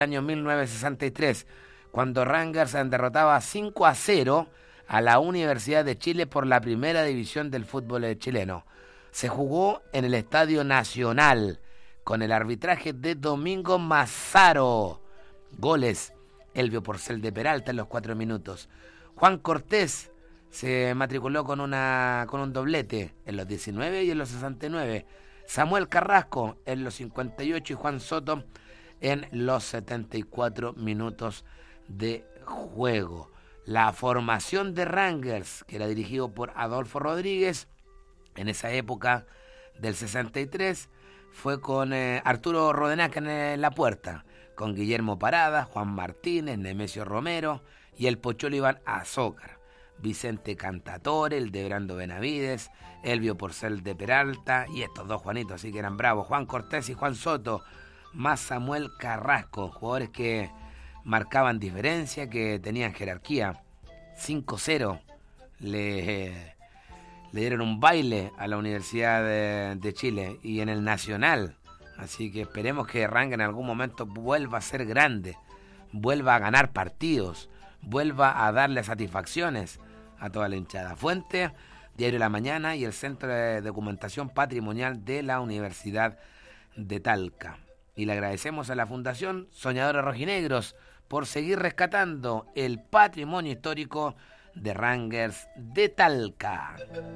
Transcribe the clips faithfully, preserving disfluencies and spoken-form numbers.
año mil novecientos sesenta y tres, cuando Rangers derrotaba cinco a cero a la Universidad de Chile por la primera división del fútbol chileno. Se jugó en el Estadio Nacional con el arbitraje de Domingo Mazzaro. Goles: Elvio Porcel de Peralta en los cuatro minutos. Juan Cortés se matriculó con una con un doblete en los diecinueve y en los sesenta y nueve. Samuel Carrasco en los cincuenta y ocho y Juan Soto en los setenta y cuatro minutos de juego. La formación de Rangers, que era dirigido por Adolfo Rodríguez, en esa época del sesenta y tres, fue con eh, Arturo Rodenac en eh, la puerta, con Guillermo Parada, Juan Martínez, Nemesio Romero y el Pocholo Iván Azócar, Vicente Cantatore, el de Brando Benavides, Elvio Porcel de Peralta y estos dos Juanitos, así que eran bravos, Juan Cortés y Juan Soto, más Samuel Carrasco, jugadores que marcaban diferencia, que tenían jerarquía. cinco cero le, le dieron un baile a la Universidad de, de Chile y en el Nacional, así que esperemos que Rangers en algún momento vuelva a ser grande, vuelva a ganar partidos, vuelva a darle satisfacciones a toda la hinchada. Fuente, Diario de la Mañana y el Centro de Documentación Patrimonial de la Universidad de Talca. Y le agradecemos a la Fundación Soñadores Rojinegros por seguir rescatando el patrimonio histórico de Rangers de Talca.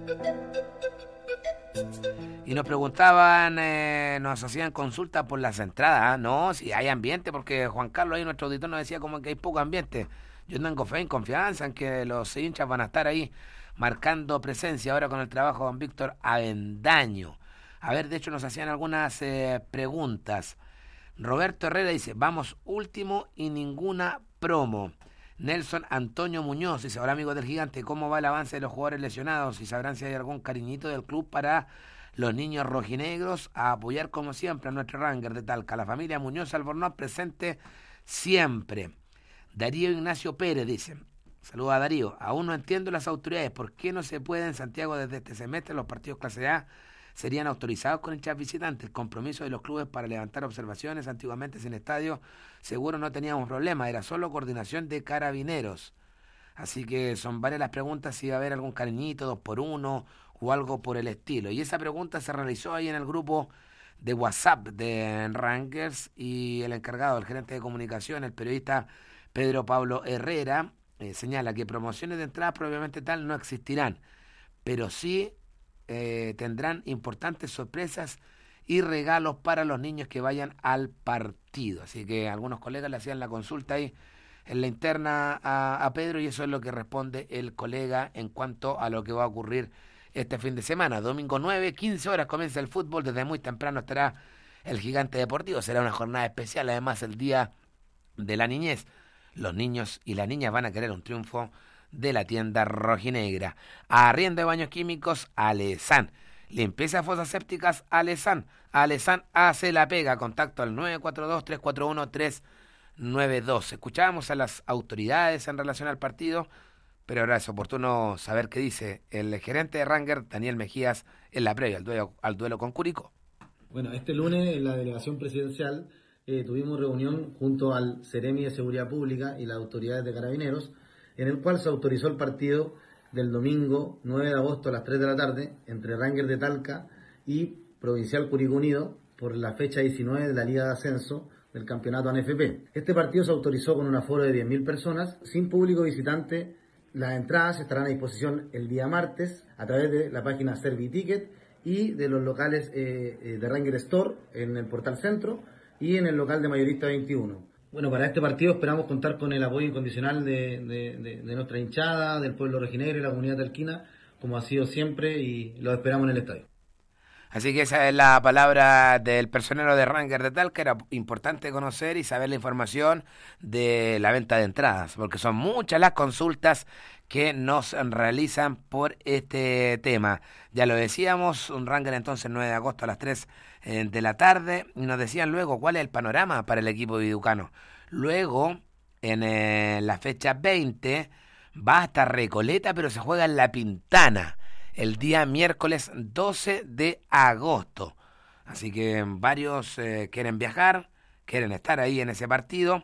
Y nos preguntaban, eh, nos hacían consulta por las entradas. No, si hay ambiente, porque Juan Carlos ahí, nuestro auditor, nos decía como que hay poco ambiente. Yo tengo fe y confianza en que los hinchas van a estar ahí marcando presencia ahora con el trabajo de don Víctor Avendaño. A ver, de hecho nos hacían algunas eh, preguntas. Roberto Herrera dice, vamos último y ninguna promo. Nelson Antonio Muñoz dice, hola amigos del Gigante, ¿cómo va el avance de los jugadores lesionados? Y sabrán si hay algún cariñito del club para los niños rojinegros, a apoyar como siempre a nuestro Rangers de Talca. La familia Muñoz Albornoz presente siempre. Darío Ignacio Pérez dice, saluda a Darío, aún no entiendo las autoridades, ¿por qué no se puede en Santiago desde este semestre los partidos clase A serían autorizados con hinchas visitantes? El compromiso de los clubes para levantar observaciones, antiguamente sin estadio, seguro no teníamos problema, era solo coordinación de carabineros. Así que son varias las preguntas, si va a haber algún cariñito, dos por uno o algo por el estilo. Y esa pregunta se realizó ahí en el grupo de WhatsApp de Rangers y el encargado, el gerente de comunicación, el periodista Pedro Pablo Herrera, eh, señala que promociones de entradas propiamente tal no existirán, pero sí Eh, tendrán importantes sorpresas y regalos para los niños que vayan al partido. Así que algunos colegas le hacían la consulta ahí en la interna a, a Pedro, y eso es lo que responde el colega en cuanto a lo que va a ocurrir este fin de semana. Domingo nueve, quince horas comienza el fútbol, desde muy temprano estará el Gigante Deportivo, será una jornada especial, además el Día de la Niñez. Los niños y las niñas van a querer un triunfo de la tienda rojinegra. Arriendo de baños químicos, Alesan. Limpieza de fosas sépticas, Alesan. Alesan hace la pega. Contacto al nueve cuatro dos, tres cuatro uno, tres nueve dos. Escuchábamos a las autoridades en relación al partido, pero ahora es oportuno saber qué dice el gerente de Rangers, Daniel Mejías, en la previa al duelo, al duelo con Curicó. Bueno, este lunes en la delegación presidencial eh, tuvimos reunión junto al Ceremi de Seguridad Pública y las autoridades de Carabineros, en el cual se autorizó el partido del domingo nueve de agosto a las tres de la tarde entre Rangers de Talca y Provincial Curicó Unido por la fecha diecinueve de la Liga de Ascenso del Campeonato A N F P. Este partido se autorizó con un aforo de diez mil personas, sin público visitante. Las entradas estarán a disposición el día martes a través de la página Serviticket y de los locales eh, de Ranger Store en el Portal Centro y en el local de Mayorista veintiuno. Bueno, para este partido esperamos contar con el apoyo incondicional de, de, de, de nuestra hinchada, del pueblo rojinegro y la comunidad talquina, como ha sido siempre, y los esperamos en el estadio. Así que esa es la palabra del personero de Rangers de Talca. Era importante conocer y saber la información de la venta de entradas, porque son muchas las consultas que nos realizan por este tema. Ya lo decíamos, un Rangers entonces nueve de agosto a las tres de la tarde, y nos decían luego cuál es el panorama para el equipo viducano. Luego, en eh, la fecha veinte, va hasta Recoleta, pero se juega en La Pintana, el día miércoles doce de agosto. Así que varios eh, quieren viajar, quieren estar ahí en ese partido.